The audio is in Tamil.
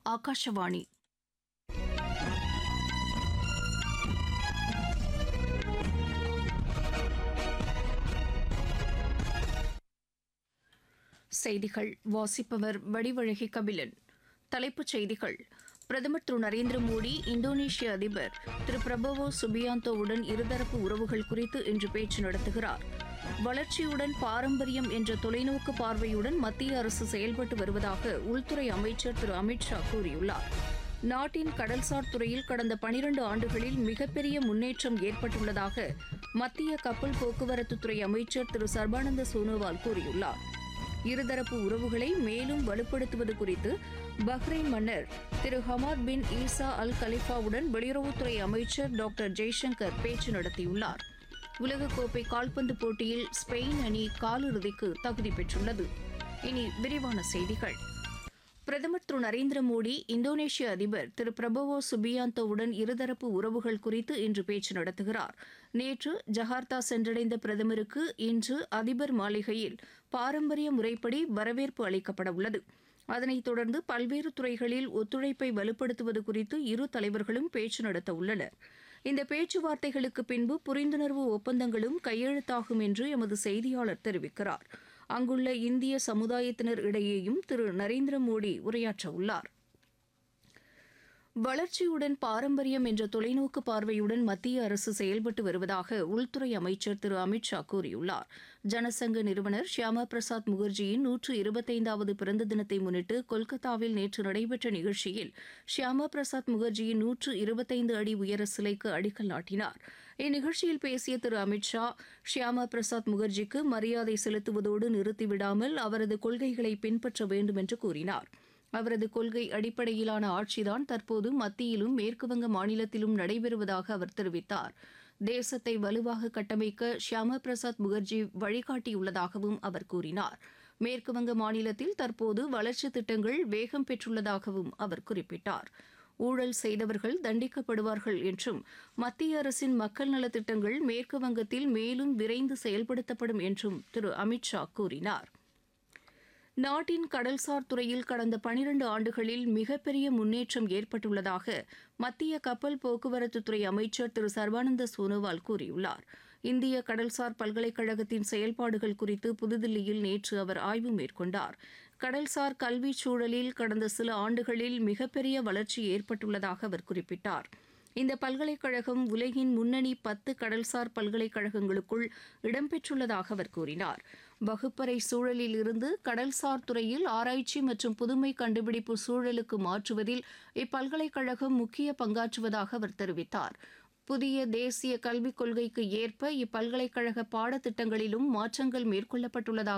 ஆகாஷவாணி. செய்திகள் வாசிப்பவர் வடிவழகி கபிலன். தலைப்புச் செய்திகள். பிரதமர் திரு நரேந்திர மோடி இந்தோனேஷிய அதிபர் திரு பிரபவோ சுபியாந்தோவுடன் இருதரப்பு உறவுகள் குறித்து இன்று பேச்சு நடத்துகிறார். வளர்ச்சியுடன் பாரம்பரியம் என்ற தொலைநோக்கு பார்வையுடன் மத்திய அரசு செயல்பட்டு வருவதாக உள்துறை அமைச்சர் திரு அமித் ஷா கூறியுள்ளார். நாட்டின் கடல்சார் துறையில் கடந்த 12 ஆண்டுகளில் மிகப்பெரிய முன்னேற்றம் ஏற்பட்டுள்ளதாக மத்திய கப்பல் போக்குவரத்துத்துறை அமைச்சர் திரு சர்பானந்த சோனோவால் கூறியுள்ளார். இருதரப்பு உறவுகளை மேலும் வலுப்படுத்துவது குறித்து பஹ்ரைன் மன்னர் திரு ஹமாத் பின் ஈசா அல் கலிஃபாவுடன் வெளியுறவுத்துறை அமைச்சர் டாக்டர் ஜெய்சங்கர் பேச்சு நடத்தியுள்ளார். உலகக்கோப்பை கால்பந்து போட்டியில் ஸ்பெயின் அணி காலிறுதிக்கு தகுதி பெற்றுள்ளது. இனி விரிவான செய்திகள். பிரதமர் திரு நரேந்திர மோடி இந்தோனேஷிய அதிபர் திரு பிரபவோ சுபியாந்தோவுடன் இருதரப்பு உறவுகள் குறித்து இன்று பேச்சு நடத்துகிறார். நேற்று ஜகார்த்தா சென்றடைந்த பிரதமருக்கு இன்று அதிபர் மாளிகையில் பாரம்பரிய முறைப்படி வரவேற்பு அளிக்கப்பட உள்ளது. அதனைத் தொடர்ந்து பல்வேறு துறைகளில் ஒத்துழைப்பை வலுப்படுத்துவது குறித்து இரு தலைவர்களும் பேச்சு நடத்த உள்ளனர். இந்த பேச்சுவார்த்தைகளுக்கு பின்பு புரிந்துணர்வு ஒப்பந்தங்களும் கையெழுத்தாகும் என்று எமது செய்தியாளர் தெரிவிக்கிறார். அங்குள்ள இந்திய சமுதாயத்தினர் இடையேயும் திரு நரேந்திர மோடி உரையாற்ற உள்ளார். வளர்ச்சியுடன் பாரம்பரியம் என்ற தொலைநோக்கு பார்வையுடன் மத்திய அரசு செயல்பட்டு வருவதாக உள்துறை அமைச்சர் திரு அமித் ஷா கூறியுள்ளார். ஜனசங்க நிறுவனர் ஷியாமா பிரசாத் முகர்ஜியின் 125வது பிறந்த தினத்தை முன்னிட்டு கொல்கத்தாவில் நேற்று நடைபெற்ற நிகழ்ச்சியில் ஷியாமா பிரசாத் முகர்ஜியின் 125 அடி உயர சிலைக்கு அடிக்கல் நாட்டினார். இந்நிகழ்ச்சியில் பேசிய திரு அமித் ஷா, ஷியாமா பிரசாத் முகர்ஜிக்கு மரியாதை செலுத்துவதோடு நிறுத்திவிடாமல் அவரது கொள்கைகளை பின்பற்ற வேண்டும் என்று கூறினார். அவரது கொள்கை அடிப்படையிலான ஆட்சிதான் தற்போது மத்தியிலும் மேற்குவங்க மாநிலத்திலும் நடைபெறுவதாக அவர் தெரிவித்தார். தேசத்தை வலுவாக கட்டமைக்க ஷியாமா பிரசாத் முகர்ஜி வழிகாட்டியுள்ளதாகவும் அவர் கூறினார். மேற்குவங்க மாநிலத்தில் தற்போது வளர்ச்சித் திட்டங்கள் வேகம் பெற்றுள்ளதாகவும் அவர் குறிப்பிட்டார். ஊழல் செய்தவர்கள் தண்டிக்கப்படுவார்கள் என்றும் மத்திய அரசின் மக்கள் நலத்திட்டங்கள் மேற்கு வங்கத்தில் மேலும் விரைந்து செயல்படுத்தப்படும் என்றும் திரு அமித் ஷா கூறினார். நாட்டின் கடல்சார் துறையில் கடந்த 12 ஆண்டுகளில் மிகப்பெரிய முன்னேற்றம் ஏற்பட்டுள்ளதாக மத்திய கப்பல் போக்குவரத்துத்துறை அமைச்சர் திரு சர்பானந்த சோனோவால் கூறியுள்ளார். இந்திய கடல்சார் பல்கலைக்கழகத்தின் செயல்பாடுகள் குறித்து புதுதில்லியில் நேற்று அவர் ஆய்வு மேற்கொண்டார். கடல்சார் கல்விச் சூழலில் கடந்த சில ஆண்டுகளில் மிகப்பெரிய வளர்ச்சி ஏற்பட்டுள்ளதாக அவர் குறிப்பிட்டார். இந்த பல்கலைக்கழகம் உலகின் முன்னணி 10 கடல்சார் பல்கலைக்கழகங்களுக்குள் இடம்பெற்றுள்ளதாக அவர் கூறினார். வகுப்பறை சூழலில் இருந்து கடல்சார் துறையில் ஆராய்ச்சி மற்றும் புதுமை கண்டுபிடிப்பு சூழலுக்கு மாற்றுவதில் இப்பல்கலைக்கழகம் முக்கிய பங்காற்றுவதாக அவர் தெரிவித்தார். புதிய தேசிய கல்விக் கொள்கைக்கு ஏற்ப இப்பல்கலைக்கழக பாடத்திட்டங்களிலும் மாற்றங்கள் மேற்கொள்ளப்பட்டுள்ளதாக